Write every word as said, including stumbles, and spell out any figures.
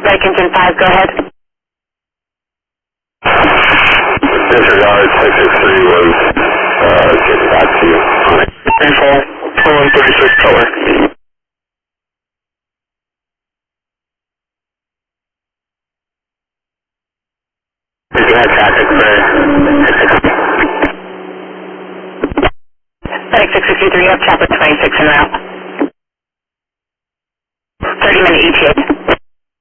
Medic engine five, go ahead. Disregard six six three was uh, getting back to you on it. Rainfall, twenty-one thirty-six color. Did you have traffic for Medic six six three, you have chopper twenty-six en route. thirty minute E T A.